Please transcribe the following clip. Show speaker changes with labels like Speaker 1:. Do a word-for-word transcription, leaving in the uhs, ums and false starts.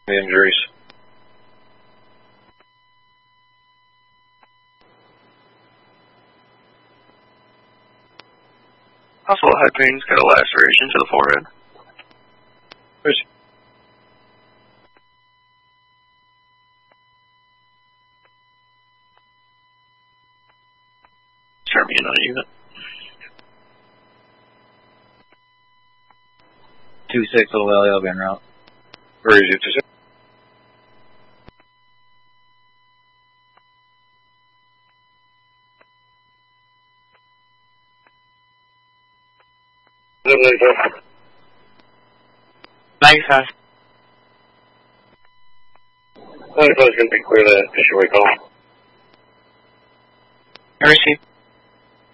Speaker 1: The injuries.
Speaker 2: Also, high pain's got a laceration to the forehead.
Speaker 1: Where's
Speaker 2: Start me in on a unit.
Speaker 3: two six Little Valley, I'll be en route.
Speaker 1: Where is it? Is it?
Speaker 3: ninety-five.
Speaker 1: ninety-five is going to be clear to issue a call.
Speaker 3: I received.